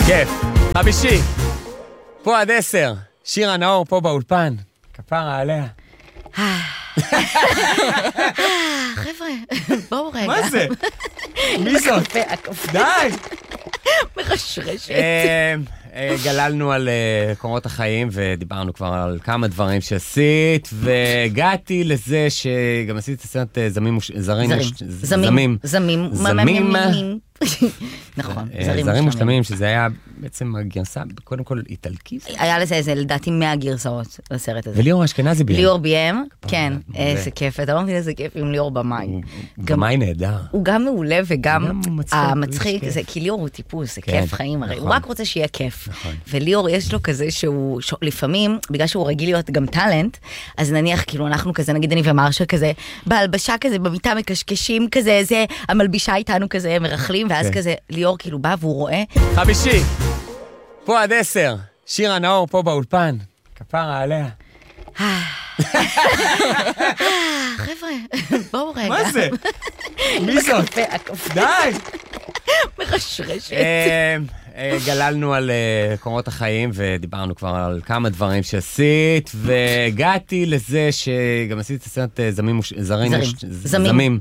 כיף. חמישי, פה עד 10, שירה נאור פה באולפן, כפרה עליה. חבר'ה, בואו רגע. מה זה? מי זאת? די! מרשרשת. גללנו על קורות החיים ודיברנו כבר על כמה דברים שעשית, והגעתי לזה שגם עשית סרט זמים. נכון, זרים מושלמים, שזה היה בעצם הגרסה, קודם כל איטלקי. היה לזה איזה, לדעתי 100 גרסאות לסרט הזה. וליאור אשכנזי ביים. ליאור ביים, כן, איזה כיף. אתה לא מבין איזה כיף עם ליאור במאי. במאי נהדר. הוא גם מעולה וגם המצחיק, כי ליאור הוא טיפוס, זה כיף חיים, הרי הוא רק רוצה שיהיה כיף. וליאור יש לו כזה שהוא, לפעמים, בגלל שהוא רגיל להיות גם טלנט, אז נניח, כאילו אנחנו כזה, נגיד אני ומרשה כזה, בהלבשה כזה, במיטה מקשקשים כזה, זה, המלבישה איתנו כזה, מרחלים, ואז כזה, ליאור כאילו בא והוא רואה. חמישי, פה עד 10, שירה נאור פה באולפן, כפרה עליה. חבר'ה, בואו רגע. מה זה? מי זאת? די! מרשרשת. גללנו על קורות החיים ודיברנו כבר על כמה דברים שעשית, והגעתי לזה שגם עשית סרט זמים.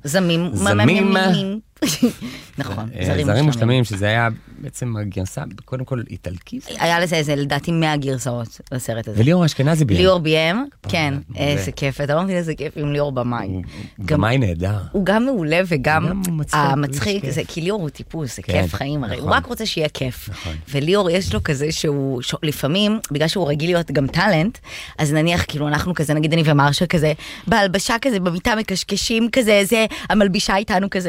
נכון, זרים מושלמים, שזה היה בעצם הגרסה, קודם כל איטלקי. היה לזה איזה, לדעתי 100 גרסאות לסרט הזה. וליאור אשכנזי ביים. ליאור ביים, כן, איזה כיף. אתה לא מבין איזה כיף עם ליאור במאי. במאי נהדר. הוא גם מעולה וגם המצחיק, כי ליאור הוא טיפוס, זה כיף חיים, הרי הוא רק רוצה שיהיה כיף. וליאור יש לו כזה שהוא, לפעמים, בגלל שהוא רגיל להיות גם טלנט, אז נניח, כאילו אנחנו כזה, נגיד אני ומרשה כזה, בהלבשה כזה, במיטה מקשקשים כזה, זה, המלבישה איתנו כזה,